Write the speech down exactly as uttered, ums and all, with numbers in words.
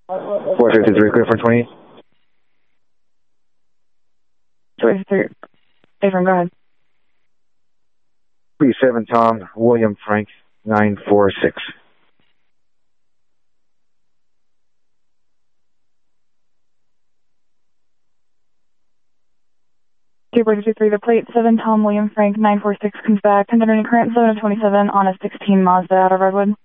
four fifty-three, clear for twenty-eight. two fifty-three, Avon, go ahead. three seven Tom, William Frank, nine four six. two fifty-three, the plate seven Tom, William Frank, nine four six comes back, considering current zone of twenty-seven on a sixteen Mazda out of Redwood.